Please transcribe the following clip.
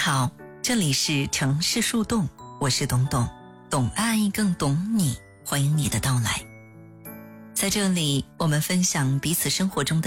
好，这里是城市树洞，我是董董，懂爱更懂你，欢迎你的到来。在这里，我们分享彼此生活中的